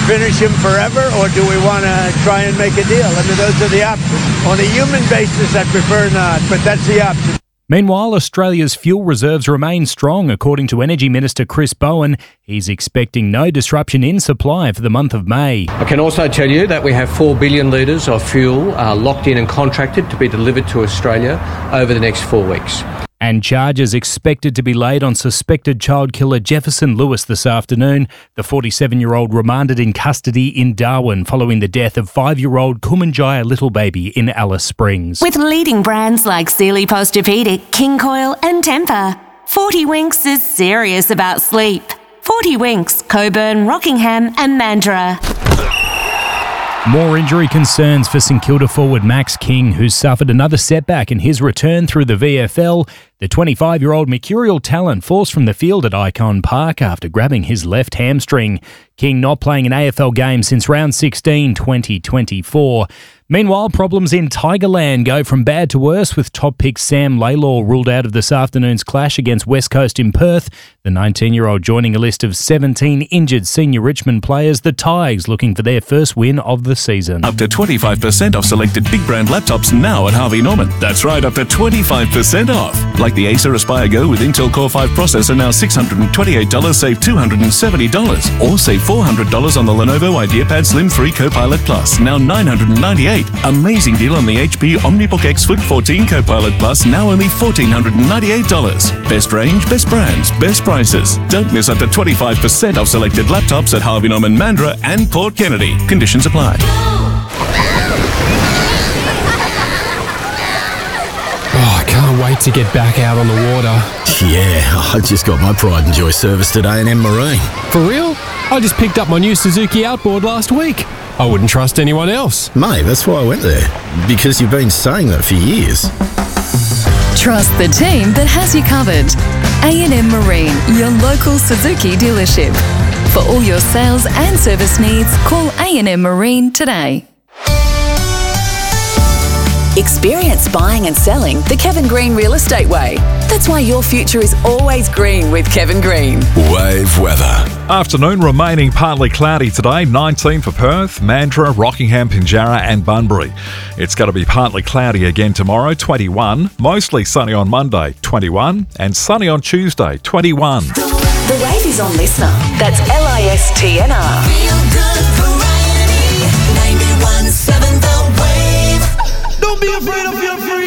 finish him forever, or do we want to try and make a deal? I mean, those are the options. On a human basis, I prefer not, but that's the option. Meanwhile, Australia's fuel reserves remain strong, according to Energy Minister Chris Bowen. He's expecting no disruption in supply for the month of May. I can also tell you that we have 4 billion litres of fuel locked in and contracted to be delivered to Australia over the next 4 weeks. And charges expected to be laid on suspected child killer Jefferson Lewis this afternoon. The 47-year-old remanded in custody in Darwin following the death of 5-year-old Kumanjaya little baby in Alice Springs. With leading brands like Sealy Posturepedic, King Coil and Tempur, 40 Winks is serious about sleep. 40 Winks, Coburn, Rockingham and Mandurah. More injury concerns for St Kilda forward Max King, who's suffered another setback in his return through the VFL. The 25-year-old mercurial talent falls from the field at Icon Park after grabbing his left hamstring. King not playing an AFL game since round 16, 2024. Meanwhile, problems in Tigerland go from bad to worse, with top pick Sam Laylaw ruled out of this afternoon's clash against West Coast in Perth. The 19-year-old joining a list of 17 injured senior Richmond players, the Tigers looking for their first win of the season. Up to 25% off selected big brand laptops now at Harvey Norman. That's right, up to 25% off. Like the Acer Aspire Go with Intel Core 5 processor, now $628, save $270. Or save $400 on the Lenovo IdeaPad Slim 3 Copilot Plus, now $998. Amazing deal on the HP OmniBook X Flip 14 Copilot Plus, now only $1,498. Best range, best brands, best prices. Don't miss up to 25% off selected laptops at Harvey Norman, Mandurah and Port Kennedy. Conditions apply. Oh, I can't wait to get back out on the water. Yeah, I just got my Pride and Joy serviced at A&M Marine. For real? I just picked up my new Suzuki Outboard last week. I wouldn't trust anyone else. Mate, that's why I went there. Because you've been saying that for years. Trust the team that has you covered. A&M Marine, your local Suzuki dealership. For all your sales and service needs, call A&M Marine today. Experience buying and selling the Kevin Green Real Estate Way. That's why your future is always green with Kevin Green. Wave weather. Afternoon remaining partly cloudy today, 19 for Perth, Mandurah, Rockingham, Pinjarra and Bunbury. It's going to be partly cloudy again tomorrow, 21. Mostly sunny on Monday, 21. And sunny on Tuesday, 21. The Wave is on Listener. That's LISTNR. Feel good variety. 91.7 The Wave. Don't be afraid of